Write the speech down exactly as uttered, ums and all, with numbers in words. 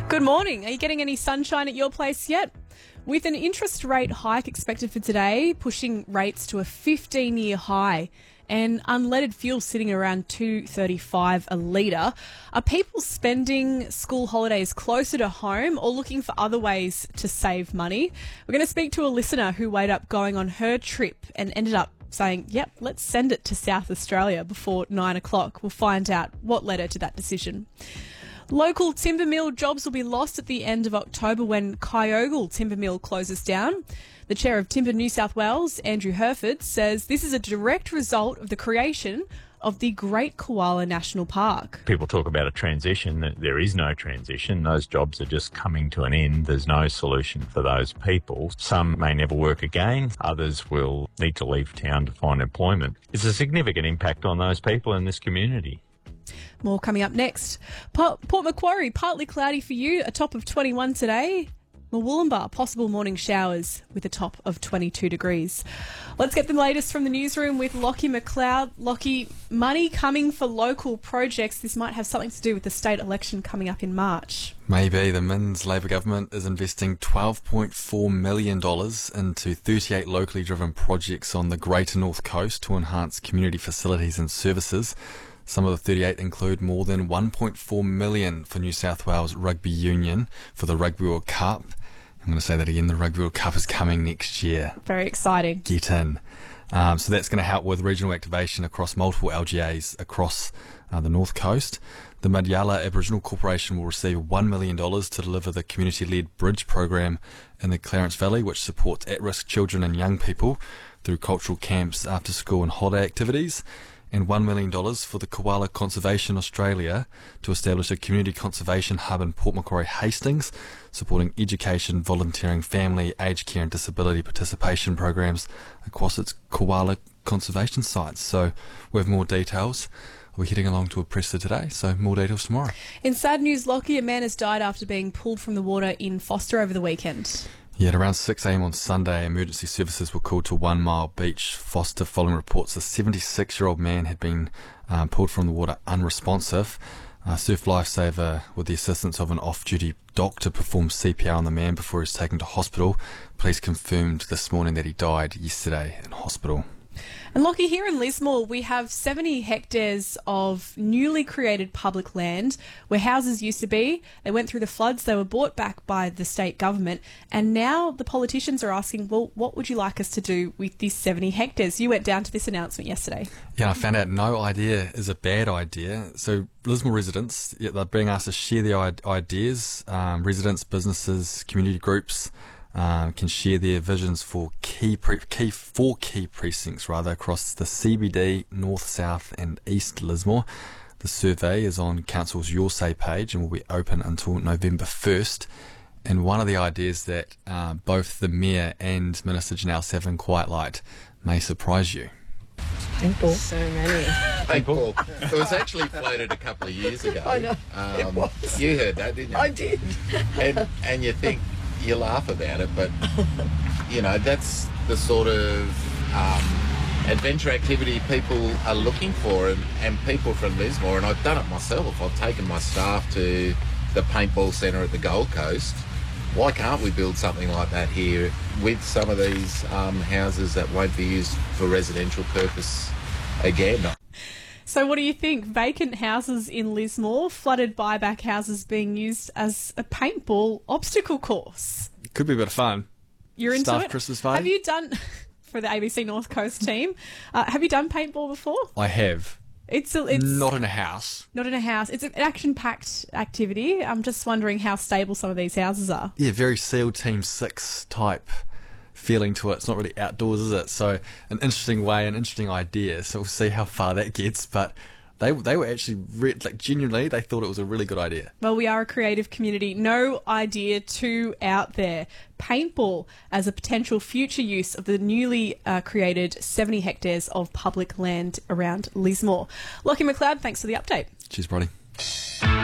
Good morning. Are you getting any sunshine at your place yet? With an interest rate hike expected for today, pushing rates to a fifteen-year high, and unleaded fuel sitting around two dollars thirty-five a litre, are people spending school holidays closer to home or looking for other ways to save money? We're going to speak to a listener who weighed up going on her trip and ended up saying, yep, let's send it to South Australia before nine o'clock. We'll find out what led her to that decision. Local timber mill jobs will be lost at the end of October when Kyogle Timber Mill closes down. The chair of Timber New South Wales, Andrew Herford, says this is a direct result of the creation of the Great Koala National Park. People talk about a transition. There is no transition. Those jobs are just coming to an end. There's no solution for those people. Some may never work again. Others will need to leave town to find employment. It's a significant impact on those people in this community. More coming up next. Port Macquarie, partly cloudy for you, a top of twenty-one today. Murwillumbah, possible morning showers with a top of twenty-two degrees. Let's get the latest from the newsroom with Lockie McLeod. Lockie, money coming for local projects. This might have something to do with the state election coming up in March. Maybe. The Minns Labor government is investing twelve point four million dollars into thirty-eight locally driven projects on the Greater North Coast to enhance community facilities and services. Some of the thirty-eight include more than one point four million dollars for New South Wales Rugby Union for the Rugby World Cup. I'm going to say that again, the Rugby World Cup is coming next year. Very exciting. Get in. Um, so that's going to help with regional activation across multiple L G As across uh, the North Coast. The Madyala Aboriginal Corporation will receive one million dollars to deliver the community-led bridge program in the Clarence Valley, which supports at-risk children and young people through cultural camps, after-school and holiday activities. And one million dollars for the Koala Conservation Australia to establish a community conservation hub in Port Macquarie Hastings, supporting education, volunteering, family, aged care and disability participation programs across its koala conservation sites. So we have more details. We're heading along to a presser today, so more details tomorrow. In sad news, Lockie, a man has died after being pulled from the water in Foster over the weekend. Yeah, at around six a.m. on Sunday, emergency services were called to One Mile Beach, Foster, following reports a seventy-six-year-old man had been um, pulled from the water unresponsive. Uh, Surf Lifesaver, with the assistance of an off-duty doctor, performed C P R on the man before he was taken to hospital. Police confirmed this morning that he died yesterday in hospital. And Lockie, here in Lismore, we have seventy hectares of newly created public land where houses used to be. They went through the floods, they were bought back by the state government, and now the politicians are asking, well, what would you like us to do with these seventy hectares? You went down to this announcement yesterday. Yeah, I found out no idea is a bad idea. So Lismore residents, yeah, they're being asked to share their ideas. Um, residents, businesses, community groups Um, can share their visions for key, pre- key four key precincts rather across the C B D, North, South and East Lismore. The survey is on Council's Your Say page and will be open until November first. And one of the ideas that uh, both the Mayor and Minister Janelle Savin quite liked may surprise you. Paintball. So many. Paintball. It was actually floated a couple of years ago. I know. Um, it was. You heard that, didn't you? I did. And, and you think, you laugh about it, but you know that's the sort of um, adventure activity people are looking for, and, and people from Lismore, and I've done it myself. I've taken my staff to the paintball centre at the Gold Coast. Why can't we build something like that here with some of these um, houses that won't be used for residential purpose again? So what do you think? Vacant houses in Lismore, flooded buyback houses being used as a paintball obstacle course. Could be a bit of fun. You're into Staff it? Christmas party. Have you done, for the A B C North Coast team, uh, have you done paintball before? I have. It's, a, it's Not in a house. Not in a house. It's an action-packed activity. I'm just wondering how stable some of these houses are. Yeah, very SEAL Team six type feeling to it. It's not really outdoors, is it? So an interesting way, an interesting idea. So we'll see how far that gets. But they they were actually re- like genuinely they thought it was a really good idea. Well, we are a creative community. No idea too out there. Paintball as a potential future use of the newly uh, created seventy hectares of public land around Lismore. Lockie McLeod, thanks for the update. Cheers, Brodie.